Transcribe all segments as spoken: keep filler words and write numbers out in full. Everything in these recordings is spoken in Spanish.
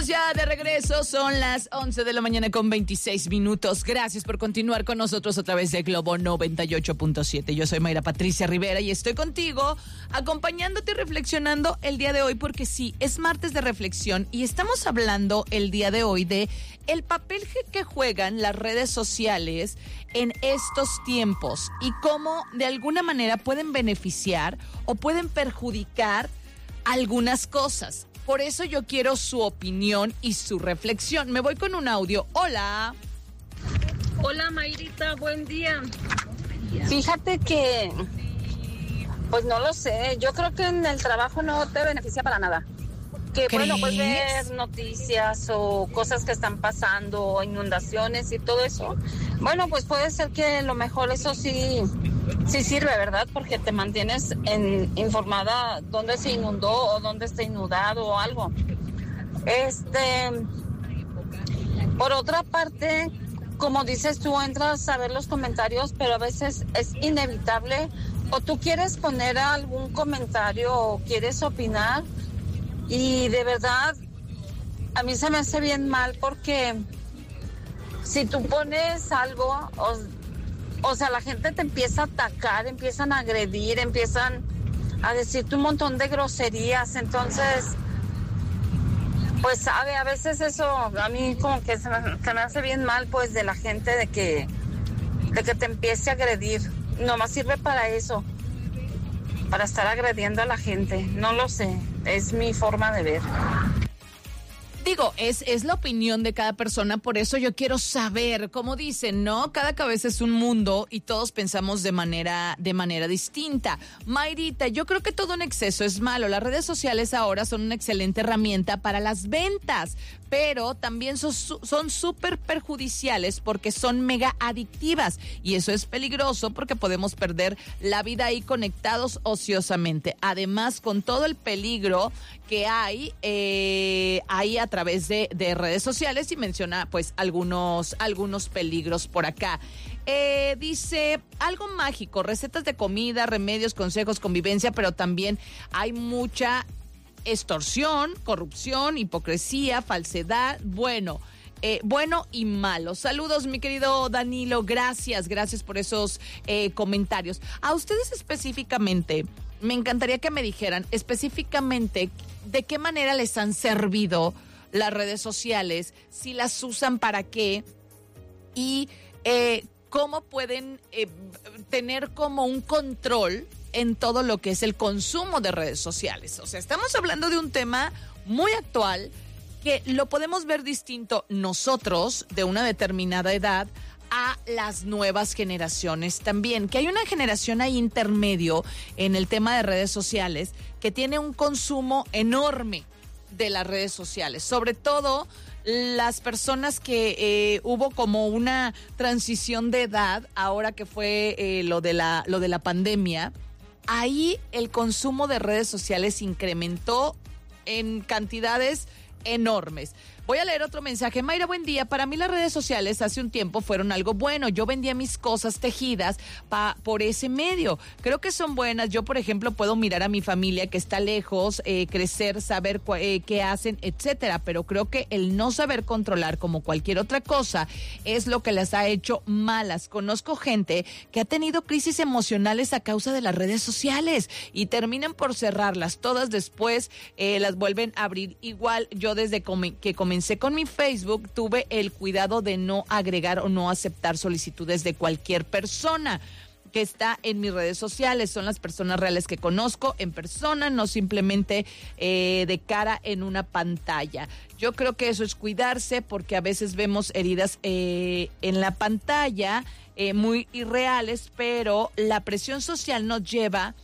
Estamos ya de regreso, son las once de la mañana con veintiséis minutos. Gracias por continuar con nosotros a través de Globo noventa y ocho punto siete. Yo soy Mayra Patricia Rivera y estoy contigo, acompañándote y reflexionando el día de hoy, porque sí, es martes de reflexión y estamos hablando el día de hoy de el papel que juegan las redes sociales en estos tiempos y cómo de alguna manera pueden beneficiar o pueden perjudicar algunas cosas. Por eso yo quiero su opinión y su reflexión. Me voy con un audio. Hola. Hola, Mayrita, buen día. Fíjate que, pues no lo sé, yo creo que en el trabajo no te beneficia para nada. Que ¿Crees? Bueno, pues ver noticias o cosas que están pasando, inundaciones y todo eso. Bueno, pues puede ser que a lo mejor eso sí, sí sirve, ¿verdad? Porque te mantienes en, informada dónde se inundó o dónde está inundado o algo. Este, por otra parte, como dices tú, entras a ver los comentarios, pero a veces es inevitable o tú quieres poner algún comentario o quieres opinar. Y de verdad, a mí se me hace bien mal porque si tú pones algo, o, o sea, la gente te empieza a atacar, empiezan a agredir, empiezan a decirte un montón de groserías. Entonces, pues sabe, a veces eso a mí como que se me, se me hace bien mal, pues, de la gente de que, de que te empiece a agredir. Nomás sirve para eso, para estar agrediendo a la gente. No lo sé, es mi forma de ver. Digo, es, es la opinión de cada persona, por eso yo quiero saber, como dicen, ¿no? Cada cabeza es un mundo y todos pensamos de manera, de manera distinta. Mayrita, yo creo que todo en exceso es malo. Las redes sociales ahora son una excelente herramienta para las ventas, pero también son son súper perjudiciales porque son mega adictivas y eso es peligroso porque podemos perder la vida ahí conectados ociosamente. Además, con todo el peligro que hay, eh, hay a través de, de redes sociales y menciona pues algunos, algunos peligros por acá. Eh, dice algo mágico, recetas de comida, remedios, consejos, convivencia, pero también hay mucha extorsión, corrupción, hipocresía, falsedad, bueno, eh, bueno y malo. Saludos, mi querido Danilo, gracias, gracias por esos eh, comentarios. A ustedes específicamente, me encantaría que me dijeran específicamente de qué manera les han servido las redes sociales, si las usan para qué y eh, cómo pueden eh, tener como un control en todo lo que es el consumo de redes sociales. O sea, estamos hablando de un tema muy actual que lo podemos ver distinto nosotros de una determinada edad a las nuevas generaciones también, que hay una generación ahí intermedio en el tema de redes sociales que tiene un consumo enorme de las redes sociales, sobre todo las personas que eh, hubo como una transición de edad ahora que fue eh, lo de la lo de la pandemia. Ahí el consumo de redes sociales incrementó en cantidades enormes. Voy a leer otro mensaje. Mayra, buen día. Para mí las redes sociales hace un tiempo fueron algo bueno. Yo vendía mis cosas tejidas pa, por ese medio. Creo que son buenas. Yo, por ejemplo, puedo mirar a mi familia que está lejos, eh, crecer, saber cu- eh, qué hacen, etcétera. Pero creo que el no saber controlar, como cualquier otra cosa, es lo que las ha hecho malas. Conozco gente que ha tenido crisis emocionales a causa de las redes sociales y terminan por cerrarlas. Todas después eh, las vuelven a abrir. Igual yo desde com- que comencé Comencé con mi Facebook, tuve el cuidado de no agregar o no aceptar solicitudes de cualquier persona que está en mis redes sociales. Son las personas reales que conozco en persona, no simplemente eh, de cara en una pantalla. Yo creo que eso es cuidarse porque a veces vemos heridas eh, en la pantalla eh, muy irreales, pero la presión social nos lleva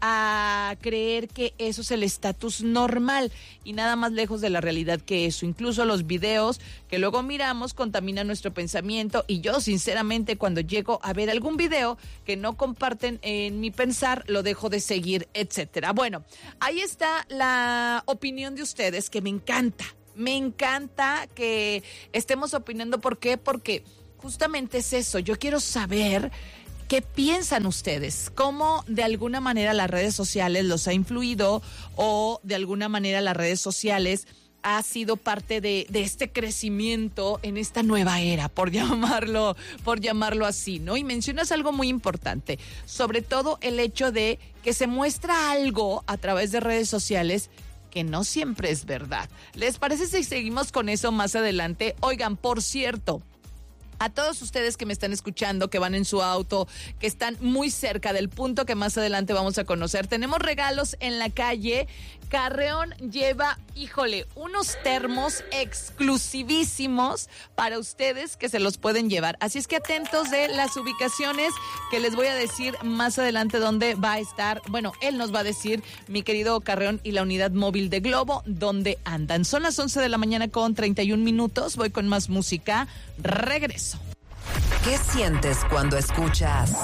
a creer que eso es el estatus normal y nada más lejos de la realidad que eso. Incluso los videos que luego miramos contaminan nuestro pensamiento y yo sinceramente cuando llego a ver algún video que no comparten en mi pensar lo dejo de seguir, etcétera. Bueno, ahí está la opinión de ustedes que me encanta, me encanta que estemos opinando. ¿Por qué? Porque justamente es eso, yo quiero saber ¿qué piensan ustedes? ¿Cómo de alguna manera las redes sociales los ha influido o de alguna manera las redes sociales ha sido parte de, de este crecimiento en esta nueva era, por llamarlo, por llamarlo así, ¿no? Y mencionas algo muy importante, sobre todo el hecho de que se muestra algo a través de redes sociales que no siempre es verdad. ¿Les parece si seguimos con eso más adelante? Oigan, por cierto, a todos ustedes que me están escuchando, que van en su auto, que están muy cerca del punto que más adelante vamos a conocer, tenemos regalos en la calle. Carreón lleva, híjole, unos termos exclusivísimos para ustedes que se los pueden llevar. Así es que atentos de las ubicaciones que les voy a decir más adelante dónde va a estar. Bueno, él nos va a decir, mi querido Carreón y la unidad móvil de Globo, dónde andan. Son las once de la mañana con treinta y un minutos. Voy con más música. Regreso. ¿Qué sientes cuando escuchas